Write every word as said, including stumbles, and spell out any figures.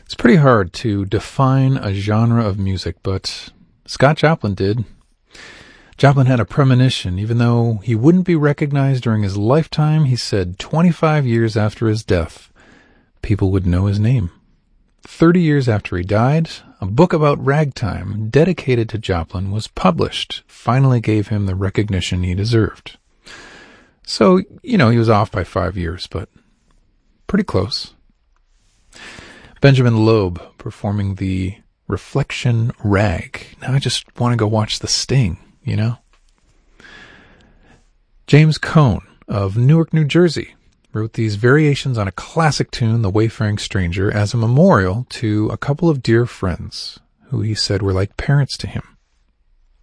It's pretty hard to define a genre of music, but Scott Joplin did. Joplin had a premonition. Even though he wouldn't be recognized during his lifetime, he said twenty-five years after his death, people would know his name. Thirty years after he died, a book about ragtime dedicated to Joplin was published, finally gave him the recognition he deserved. So, you know, he was off by five years, but pretty close. Benjamin Loeb performing the Reflection Rag. Now I just want to go watch The Sting, you know? James Cone of Newark, New Jersey, wrote these variations on a classic tune, The Wayfaring Stranger, as a memorial to a couple of dear friends who he said were like parents to him.